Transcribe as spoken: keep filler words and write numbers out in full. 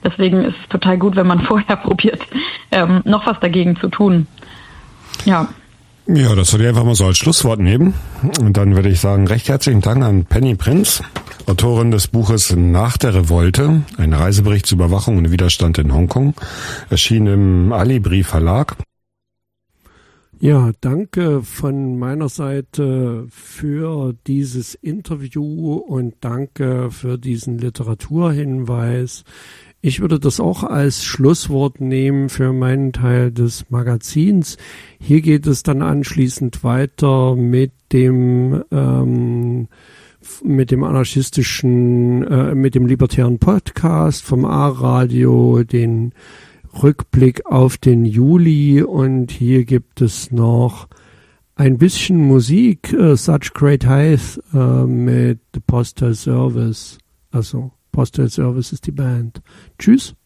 Deswegen ist es total gut, wenn man vorher probiert, ähm, noch was dagegen zu tun. Ja. Ja, das würde ich einfach mal so als Schlusswort nehmen. Und dann würde ich sagen, recht herzlichen Dank an Penny Prinz, Autorin des Buches Nach der Revolte, ein Reisebericht zur Überwachung und Widerstand in Hongkong, erschienen im Alibri Verlag. Ja, danke von meiner Seite für dieses Interview und danke für diesen Literaturhinweis. Ich würde das auch als Schlusswort nehmen für meinen Teil des Magazins. Hier geht es dann anschließend weiter mit dem ähm, mit dem anarchistischen, äh, mit dem libertären Podcast vom A-Radio, den Rückblick auf den Juli, und hier gibt es noch ein bisschen Musik, uh, Such Great Heights uh, mit The Postal Service, also Postal Service ist die Band. Tschüss.